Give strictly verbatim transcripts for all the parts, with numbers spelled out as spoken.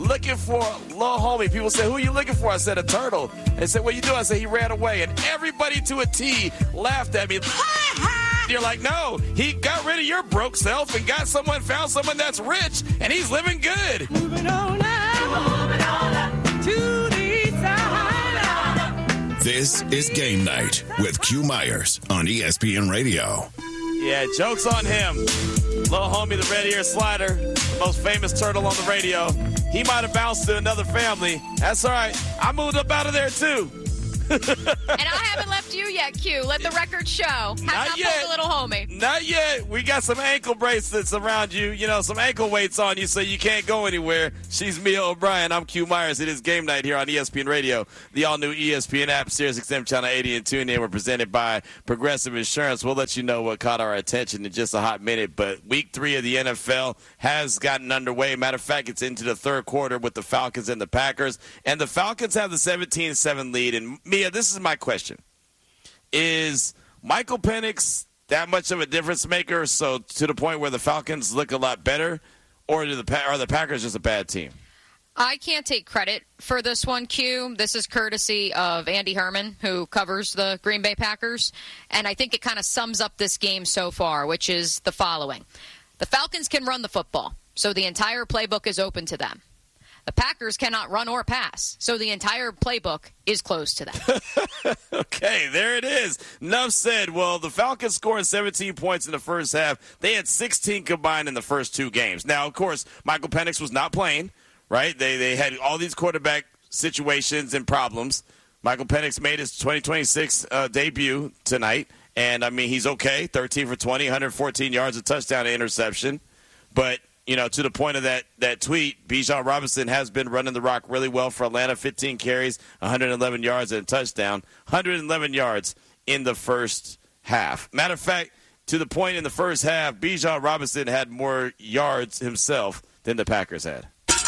looking for little homie. People say, who are you looking for? I said, a turtle. They said, what you do? I said, he ran away. And everybody to a T laughed at me. You're like, no, he got rid of your broke self and got someone, found someone that's rich, and he's living good. Moving on up, moving on up to the side. This is Game Night with Q Myers on E S P N Radio. Yeah, joke's on him. Little homie, the red ear slider, the most famous turtle on the radio. He might have bounced to another family. That's all right. I moved up out of there, too. And I haven't left you yet, Q. Let the record show. Have Not not yet. pulled a little homie. Not yet. We got some ankle bracelets around you, you know, some ankle weights on you so you can't go anywhere. She's Mia O'Brien. I'm Q Myers. It is Game Night here on E S P N Radio, the all-new E S P N app, Sirius X M Channel eighty and TuneIn. We're presented by Progressive Insurance. We'll let you know what caught our attention in just a hot minute, but week three of the N F L has gotten underway. Matter of fact, it's into the third quarter with the Falcons and the Packers, and the Falcons have the seventeen seven lead. And, Mia, this is my question. Is Michael Penix that much of a difference maker, so to the point where the Falcons look a lot better, or do the are the Packers just a bad team? I can't take credit for this one, Q. This is courtesy of Andy Herman, who covers the Green Bay Packers, and I think it kind of sums up this game so far, which is the following. The Falcons can run the football, so the entire playbook is open to them. The Packers cannot run or pass, so the entire playbook is closed to them. Okay, there it is. Enough said. Well, the Falcons scored seventeen points in the first half. They had sixteen combined in the first two games. Now, of course, Michael Penix was not playing, right? They they had all these quarterback situations and problems. Michael Penix made his twenty twenty-six uh, debut tonight, and, I mean, he's okay, thirteen for twenty, one hundred fourteen yards, a touchdown, an interception. But you know, to the point of that, that tweet, Bijan Robinson has been running the rock really well for Atlanta, fifteen carries, one hundred eleven yards, and a touchdown, one hundred eleven yards in the first half. Matter of fact, to the point in the first half, Bijan Robinson had more yards himself than the Packers had.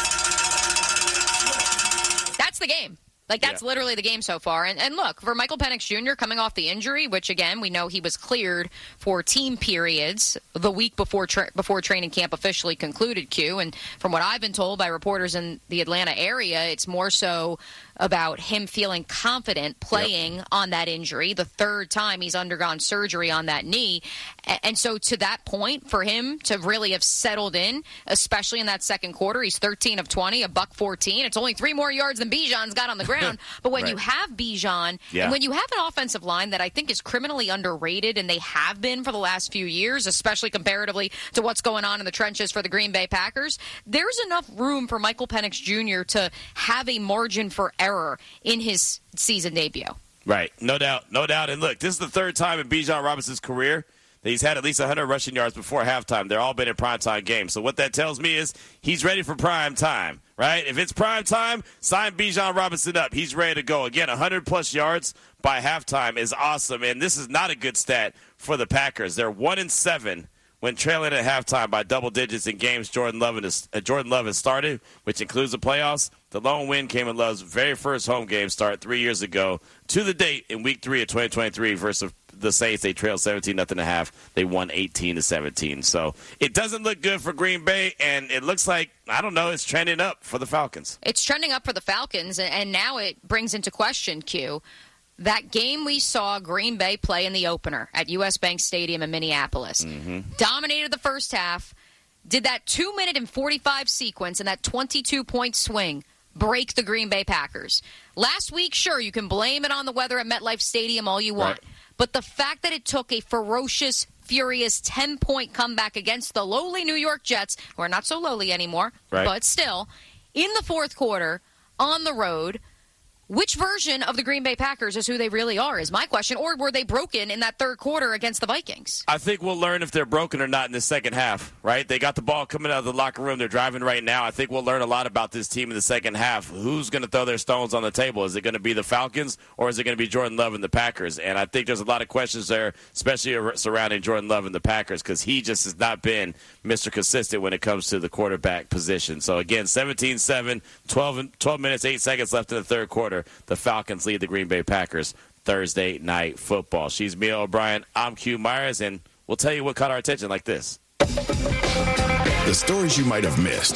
That's the game. Like, that's yeah. literally the game so far. And, and look, for Michael Penix Junior coming off the injury, which, again, we know he was cleared for team periods the week before tra- before training camp officially concluded, Q. And from what I've been told by reporters in the Atlanta area, it's more so about him feeling confident playing yep. on that injury, the third time he's undergone surgery on that knee. And so to that point, for him to really have settled in, especially in that second quarter, he's thirteen of twenty, a buck fourteen. It's only three more yards than Bijan's got on the ground. But when right. you have Bijan, yeah. and when you have an offensive line that I think is criminally underrated, and they have been for the last few years, especially comparatively to what's going on in the trenches for the Green Bay Packers, there's enough room for Michael Penix Junior to have a margin for error in his season debut. Right. No doubt. No doubt. And look, this is the third time in Bijan Robinson's career that he's had at least one hundred rushing yards before halftime. They're all been in primetime games. So what that tells me is he's ready for prime time, right? If it's prime time, sign Bijan Robinson up. He's ready to go. Again, one hundred plus yards by halftime is awesome. And this is not a good stat for the Packers. They're one and seven when trailing at halftime by double digits in games Jordan Love has, uh, Jordan Love has started, which includes the playoffs. The lone win came in Love's very first home game start three years ago to the date in week three of twenty twenty-three versus the Saints. They trailed seventeen nothing a half. They won eighteen to seventeen. So it doesn't look good for Green Bay, and it looks like, I don't know, it's trending up for the Falcons. It's trending up for the Falcons, and now it brings into question, Q, that game we saw Green Bay play in the opener at U S. Bank Stadium in Minneapolis. Mm-hmm. Dominated the first half, did that two minute and forty-five sequence and that twenty-two point swing break the Green Bay Packers. Last week, sure, you can blame it on the weather at MetLife Stadium all you want. Right. But the fact that it took a ferocious, furious ten-point comeback against the lowly New York Jets, who are not so lowly anymore, right. but still, in the fourth quarter, on the road, which version of the Green Bay Packers is who they really are, is my question. Or were they broken in that third quarter against the Vikings? I think we'll learn if they're broken or not in the second half, right? They got the ball coming out of the locker room. They're driving right now. I think we'll learn a lot about this team in the second half. Who's going to throw their stones on the table? Is it going to be the Falcons or is it going to be Jordan Love and the Packers? And I think there's a lot of questions there, especially surrounding Jordan Love and the Packers, because he just has not been Mister Consistent when it comes to the quarterback position. So, again, seventeen seven, twelve, twelve minutes, eight seconds left in the third quarter. The Falcons lead the Green Bay Packers Thursday Night Football. She's Mia O'Brien. I'm Q Myers, and we'll tell you what caught our attention like this. The stories you might have missed,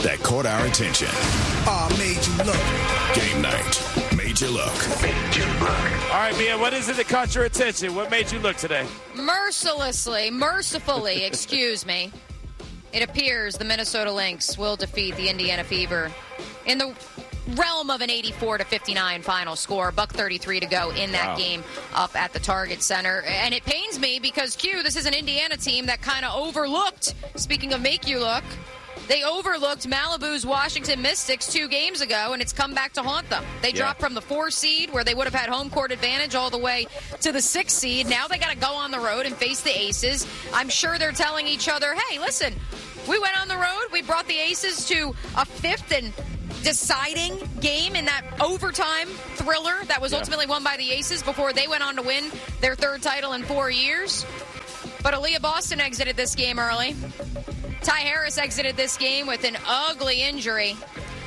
that caught our attention. Oh, made you look. Game night. Made you look. Made you look. All right, Mia, what is it that caught your attention? What made you look today? Mercilessly, mercifully, excuse me. It appears the Minnesota Lynx will defeat the Indiana Fever in the realm of an eighty-four to fifty-nine final score. Buck thirty-three to go in that Wow. game up at the Target Center. And it pains me because, Q, this is an Indiana team that kind of overlooked, speaking of make you look, they overlooked Malibu's Washington Mystics two games ago, and it's come back to haunt them. They Yeah. dropped from the four seed, where they would have had home court advantage, all the way to the six seed. Now they got to go on the road and face the Aces. I'm sure they're telling each other, hey, listen, we went on the road. We brought the Aces to a fifth and deciding game in that overtime thriller that was Yeah. ultimately won by the Aces before they went on to win their third title in four years. But Aaliyah Boston exited this game early. Ty Harris exited this game with an ugly injury.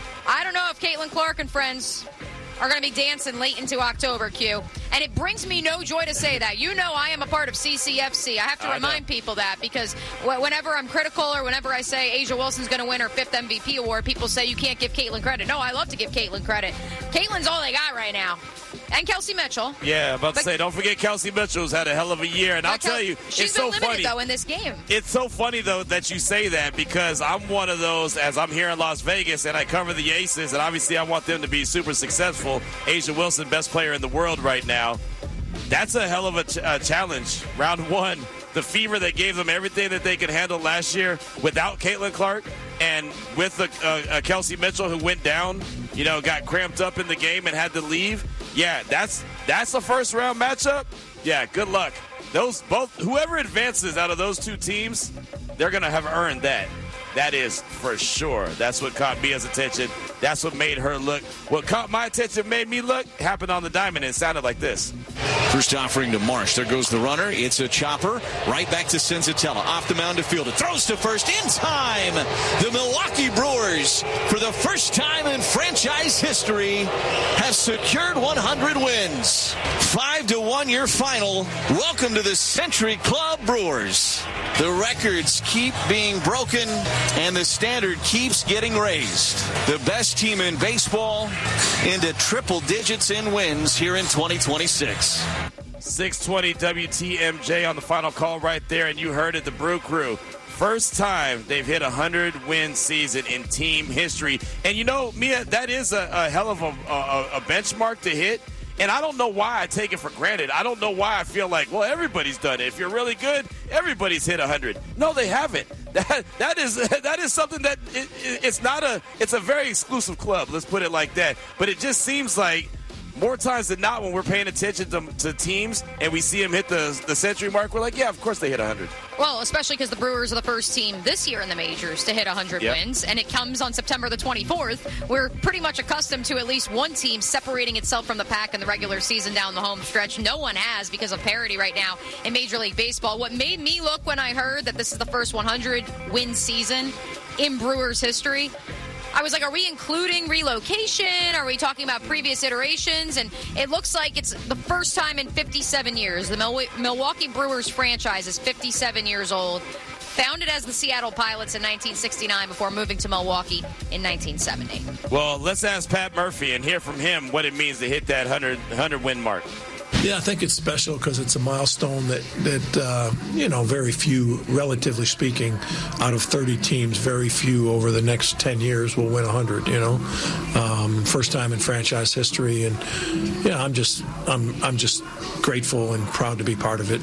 I don't know if Caitlin Clark and friends are going to be dancing late into October, Q. And it brings me no joy to say that. You know I am a part of C C F C. I have to I remind know. people that because wh- whenever I'm critical or whenever I say Asia Wilson's going to win her fifth M V P award, people say you can't give Caitlin credit. No, I love to give Caitlin credit. Caitlin's all they got right now. And Kelsey Mitchell. Yeah, about to But- say, don't forget Kelsey Mitchell's had a hell of a year. And I'll But Kel- tell you, she's it's been so limited, funny. though, in this game. It's so funny, though, that you say that because I'm one of those, as I'm here in Las Vegas and I cover the Aces, and obviously I want them to be super successful. Asia Wilson, best player in the world right now. That's a hell of a, ch- a challenge. Round one, the Fever that gave them everything that they could handle last year without Caitlin Clark and with a, a, a Kelsey Mitchell who went down, you know, got cramped up in the game and had to leave. Yeah, that's that's a first round matchup. Yeah, good luck. Those both whoever advances out of those two teams, they're gonna have earned that. That is for sure. That's what caught Mia's attention. That's what made her look. What caught my attention, made me look, happened on the diamond, and it sounded like this. First offering to Marsh. There goes the runner. It's a chopper. Right back to Senzatella. Off the mound to field. It throws to first in time. The Milwaukee Brewers, for the first time in franchise history, have secured one hundred wins. Five to one your final. Welcome to the Century Club Brewers. The records keep being broken and the standard keeps getting raised. The best team in baseball into triple digits in wins here in twenty twenty-six. six twenty W T M J on the final call right there, and you heard it, the Brew Crew. First time they've hit a one hundred win season in team history. And you know, Mia, that is a, a hell of a, a, a benchmark to hit. And I don't know why I take it for granted. I don't know why I feel like, well, everybody's done it. If you're really good, everybody's hit one hundred. No, they haven't. That that is that is something that it, it, it's not a it's a very exclusive club. Let's put it like that. But it just seems like more times than not, when we're paying attention to, to teams and we see them hit the the century mark, we're like, yeah, of course they hit one hundred. Well, especially because the Brewers are the first team this year in the majors to hit one hundred Yep. wins, and it comes on September the twenty-fourth. We're pretty much accustomed to at least one team separating itself from the pack in the regular season down the home stretch. No one has because of parity right now in Major League Baseball. What made me look when I heard that this is the first one hundred win season in Brewers history, I was like, are we including relocation? Are we talking about previous iterations? And it looks like it's the first time in fifty-seven years. The Mil- Milwaukee Brewers franchise is fifty-seven years old. Founded as the Seattle Pilots in nineteen sixty-nine before moving to Milwaukee in nineteen seventy. Well, let's ask Pat Murphy and hear from him what it means to hit that one hundred, one hundred win mark. Yeah, I think it's special because it's a milestone that, that uh, you know, very few, relatively speaking, out of thirty teams, very few over the next ten years will win one hundred, you know. Um, first time in franchise history. And, yeah, I'm just I'm I'm just grateful and proud to be part of it,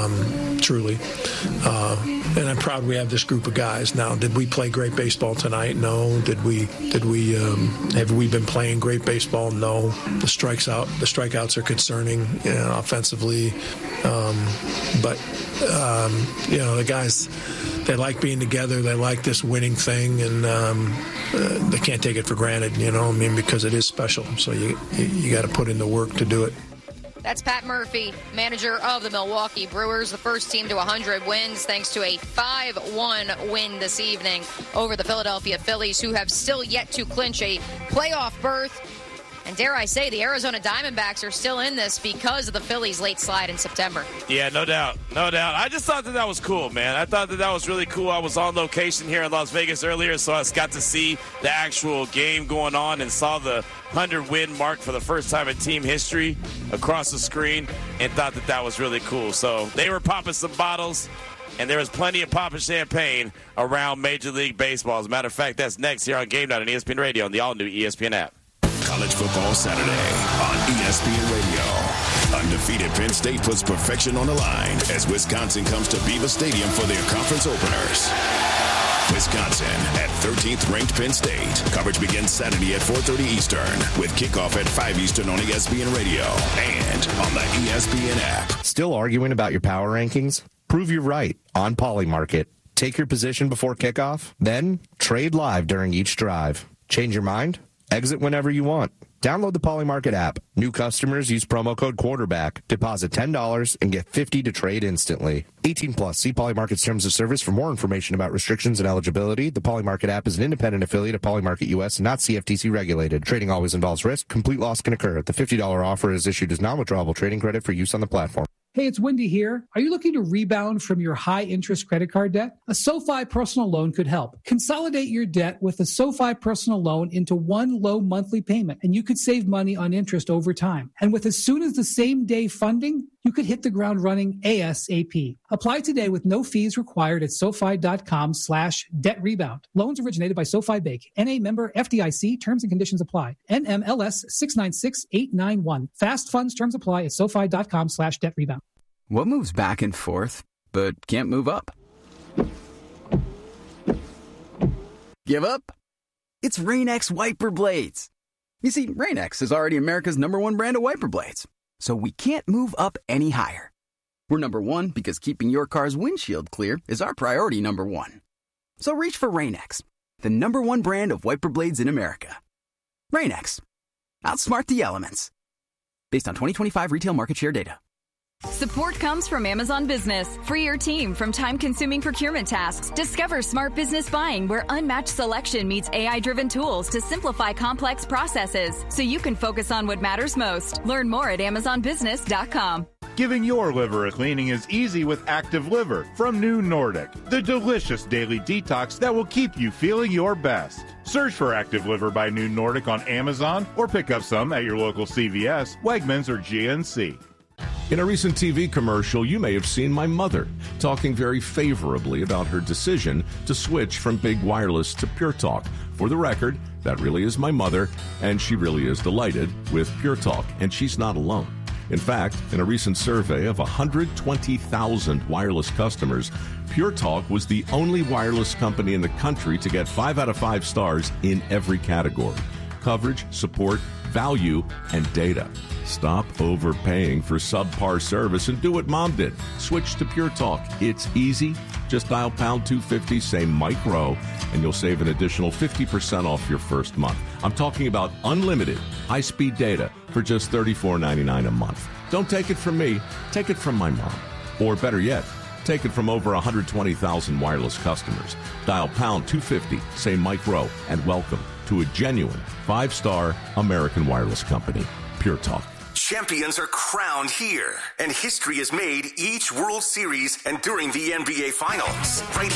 um, truly. Uh, and I'm proud we have this group of guys. Now, did we play great baseball tonight? No. Did we, did we um, have we been playing great baseball? No. The strikes out, the strikeouts are concerning. You know, offensively, um, but um, you know the guys, they like being together. They like this winning thing, and um, uh, they can't take it for granted. You know, I mean, because it is special. So you you, you got to put in the work to do it. That's Pat Murphy, manager of the Milwaukee Brewers, the first team to one hundred wins thanks to a five one win this evening over the Philadelphia Phillies, who have still yet to clinch a playoff berth. And dare I say, the Arizona Diamondbacks are still in this because of the Phillies' late slide in September. Yeah, no doubt. No doubt. I just thought that that was cool, man. I thought that that was really cool. I was on location here in Las Vegas earlier, so I got to see the actual game going on and saw the hundred-win mark for the first time in team history across the screen and thought that that was really cool. So they were popping some bottles, and there was plenty of popping champagne around Major League Baseball. As a matter of fact, that's next here on Game Night on E S P N Radio and the all-new E S P N app. College Football Saturday on E S P N Radio. Undefeated Penn State puts perfection on the line as Wisconsin comes to Beaver Stadium for their conference openers. Wisconsin at thirteenth ranked Penn State. Coverage begins Saturday at four thirty Eastern with kickoff at five Eastern on E S P N Radio and on the E S P N app. Still arguing about your power rankings? Prove you're right on Polymarket. Take your position before kickoff, then trade live during each drive. Change your mind? Exit whenever you want. Download the Polymarket app. New customers use promo code quarterback. Deposit ten dollars and get fifty dollars to trade instantly. eighteen plus. See Polymarket's terms of service for more information about restrictions and eligibility. The Polymarket app is an independent affiliate of Polymarket U S and not C F T C regulated. Trading always involves risk. Complete loss can occur. The fifty dollars offer is issued as non-withdrawable trading credit for use on the platform. Hey, it's Wendy here. Are you looking to rebound from your high-interest credit card debt? A SoFi personal loan could help. Consolidate your debt with a SoFi personal loan into one low monthly payment, and you could save money on interest over time. And with as soon as the same day funding, you could hit the ground running ASAP. Apply today with no fees required at SoFi.com slash debt rebound. Loans originated by SoFi Bank. N A member F D I C. Terms and conditions apply. N M L S six nine six eight nine one. Fast funds terms apply at SoFi.com slash debt rebound. What moves back and forth, but can't move up? Give up? It's Rain-X wiper blades. You see, Rain-X is already America's number one brand of wiper blades, so we can't move up any higher. We're number one because keeping your car's windshield clear is our priority number one. So reach for Rain-X, the number one brand of wiper blades in America. Rain-X. Outsmart the elements. Based on twenty twenty-five retail market share data. Support comes from Amazon Business. Free your team from time-consuming procurement tasks. Discover smart business buying where unmatched selection meets A I-driven tools to simplify complex processes so you can focus on what matters most. Learn more at amazon business dot com. Giving your liver a cleaning is easy with Active Liver from New Nordic, the delicious daily detox that will keep you feeling your best. Search for Active Liver by New Nordic on Amazon or pick up some at your local C V S, Wegmans, or G N C. In a recent T V commercial, you may have seen my mother talking very favorably about her decision to switch from Big Wireless to Pure Talk. For the record, that really is my mother, and she really is delighted with Pure Talk, and she's not alone. In fact, in a recent survey of one hundred twenty thousand wireless customers, Pure Talk was the only wireless company in the country to get five out of five stars in every category: coverage, support, value, and data. Stop overpaying for subpar service and do what Mom did. Switch to Pure Talk. It's easy. Just dial pound two fifty, say Mike Rowe, and you'll save an additional fifty percent off your first month. I'm talking about unlimited high-speed data for just thirty-four ninety-nine a month. Don't take it from me. Take it from my mom. Or better yet, take it from over one hundred twenty thousand wireless customers. Dial pound two fifty, say Mike Rowe, and welcome to a genuine five-star American wireless company, Pure Talk. Champions are crowned here, and history is made each World Series and during the N B A Finals. Right